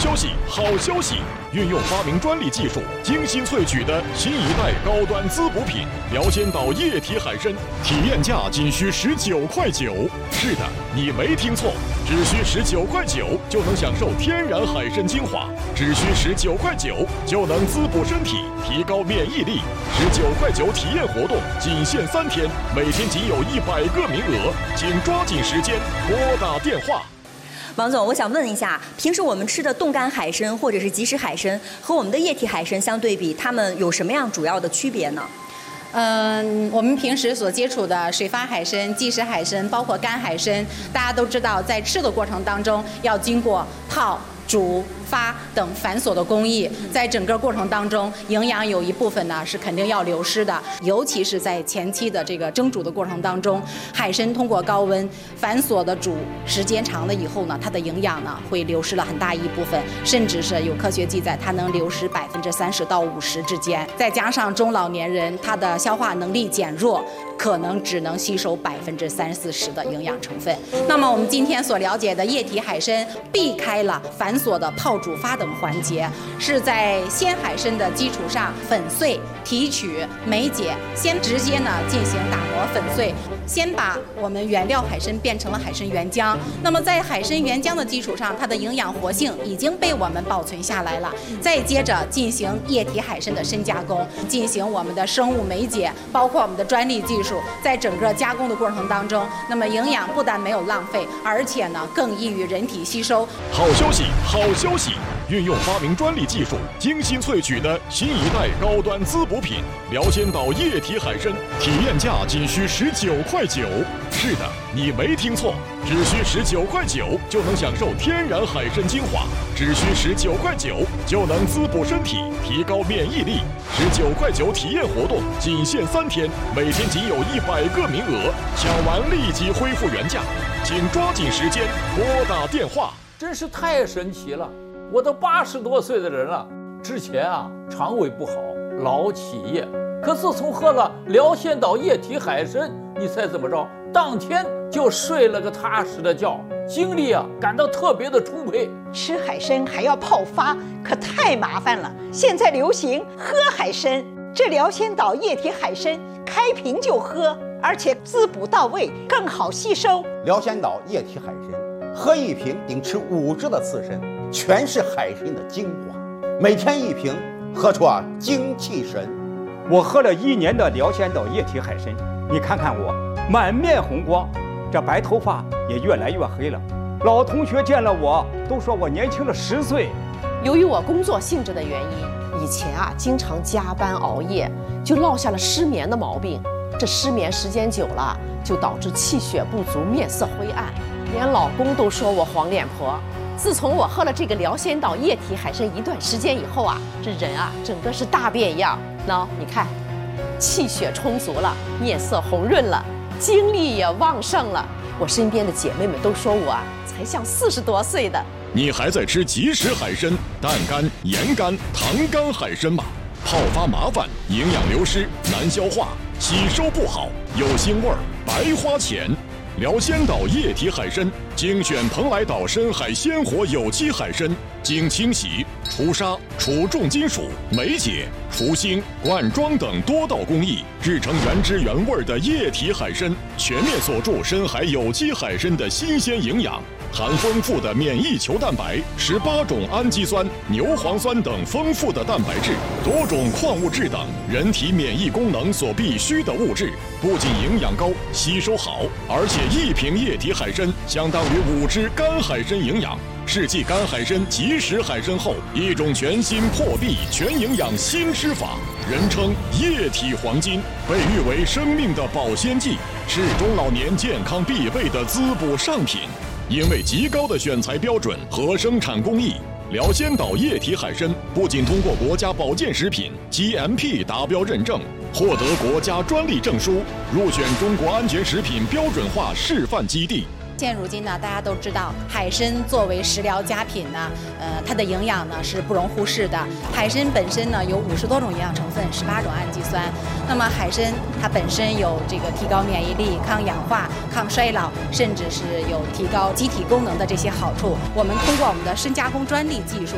消息，好消息！运用发明专利技术，精心萃取的新一代高端滋补品辽仙岛液体海参，体验价仅需19.9块。是的，你没听错，只需19.9块就能享受天然海参精华，只需19.9块就能滋补身体，提高免疫力。19.9块体验活动仅限3天，每天仅有100个名额，请抓紧时间拨打电话。 王总，我想问一下，平时我们吃的冻干海参或者是即食海参和我们的液体海参相对比，它们有什么样主要的区别呢？ 我们平时所接触的水发海参、即食海参，包括干海参，大家都知道，在吃的过程当中要经过泡、煮、发等繁琐的工艺，在整个过程当中，营养有一部分呢是肯定要流失的，尤其是在前期的这个蒸煮的过程当中，海参通过高温繁琐的煮，时间长了以后呢，它的营养呢会流失了很大一部分，甚至是有科学记载，它能流失30%到50%之间。再加上中老年人他的消化能力减弱，可能只能吸收30-40%的营养成分。那么我们今天所了解的液体海参，避开了繁琐的泡、煮、发等环节，是在鲜海参的基础上粉碎、提取、梅解，先直接呢进行打磨粉碎，先把我们原料海参变成了海参原浆。那么在海参原浆的基础上，它的营养活性已经被我们保存下来了。再接着进行液体海参的深加工，进行我们的生物梅解，包括我们的专利技术，在整个加工的过程当中，那么营养不但没有浪费，而且呢更易于人体吸收。 好消息，好消息！运用发明专利技术，精心萃取的新一代高端滋补品辽仙岛液体海参，体验价仅需19.9块。是的，你没听错，只需19.9块就能享受天然海参精华，只需19.9块就能滋补身体，提高免疫力。19.9块体验活动仅限3天，每天仅有100个名额，抢完立即恢复原价，请抓紧时间拨打电话。 真是太神奇了！我都80多岁的人了，之前肠胃不好，老起夜，可自从喝了辽仙岛液体海参，你猜怎么着？当天就睡了个踏实的觉，精力感到特别的充沛。 吃海参还要泡发，可太麻烦了。现在流行喝海参，这辽仙岛液体海参开瓶就喝，而且滋补到位，更好吸收。 辽仙岛液体海参，喝1瓶顶吃5只的刺参，全是海参的精华，每天1瓶，喝出精气神。 我喝了1年的辽仙岛液体海参，你看看我满面红光，这白头发也越来越黑了。老同学见了我都说我年轻了10岁。 由于我工作性质的原因，以前经常加班熬夜，就落下了失眠的毛病。这失眠时间久了，就导致气血不足，面色灰暗，连老公都说我黄脸婆。自从我喝了这个辽仙岛液体海参一段时间以后这人整个是大变样。你看，气血充足了，面色红润了，精力也旺盛了。我身边的姐妹们都说我才像40多岁的。 你还在吃即食海参、淡干、盐干、糖干海参吗？泡发麻烦，营养流失，难消化，吸收不好，有腥味儿，白花钱。辽仙岛液体海参，精选蓬莱岛深海鲜活有机海参，经清洗、除沙、除重金属、梅解、除腥、灌装等多道工艺，制成原汁原味的液体海参，全面锁住深海有机海参的新鲜营养。含丰富的免疫球蛋白、18种氨基酸、牛磺酸等丰富的蛋白质，多种矿物质等人体免疫功能所必需的物质，不仅营养高、吸收好，而且1瓶液体海参相当于5只干海参营养，是继干海参、即食海参后一种全新破壁全营养新吃法，人称液体黄金，被誉为生命的保鲜剂，是中老年健康必备的滋补上品。因为极高的选材标准和生产工艺，辽仙岛液体海参不仅通过国家保健食品 GMP 达标认证，获得国家专利证书，入选中国安全食品标准化示范基地。 现如今呢，大家都知道海参作为食疗佳品呢，它的营养呢是不容忽视的。海参本身呢有50多种营养成分，18种氨基酸。那么海参它本身有这个提高免疫力、抗氧化、抗衰老，甚至是有提高机体功能的这些好处。我们通过我们的深加工专利技术，